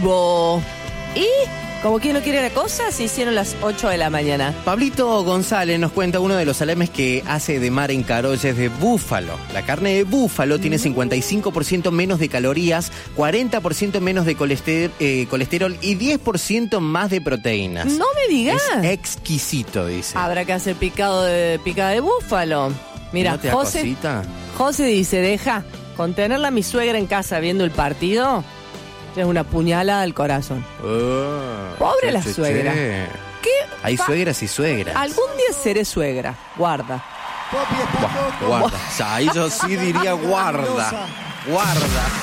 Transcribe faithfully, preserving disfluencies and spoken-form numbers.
Bo. Y, como quien no quiere la cosa, se hicieron las ocho de la mañana. Pablito González nos cuenta uno de los salames que hace de mar en Carolla es de búfalo. La carne de búfalo mm. tiene cincuenta y cinco por ciento menos de calorías, cuarenta por ciento menos de colester, eh, colesterol y diez por ciento más de proteínas. No me digas. Es exquisito, dice. Habrá que hacer picado de picada de búfalo. Mira, ¿No te da José, cosita? José dice, deja, con tenerla a mi suegra en casa viendo el partido, es una puñalada al corazón. Oh, Pobre che, la che, suegra. Che. ¿Qué? Hay fa- suegras y suegras. Algún día seré suegra. Guarda. Guarda. Guarda. O sea, ahí yo sí diría guarda. Guarda.